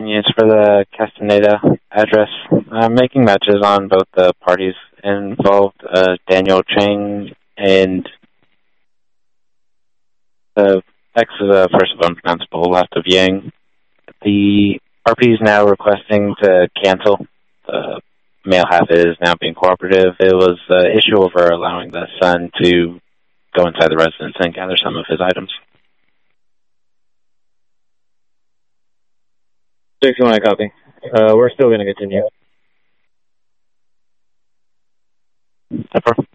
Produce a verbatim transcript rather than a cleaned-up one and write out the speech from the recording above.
inconvenience for the Castaneda address. I'm making matches on both the parties involved, uh, Daniel Chang and the X is the first of unpronounceable, last of Yang. The R P is now requesting to cancel. The male half is now being cooperative. It was the issue over allowing the son to go inside the residence and gather some of his items. six one, I copy. Uh, we're still going to continue. Pepper.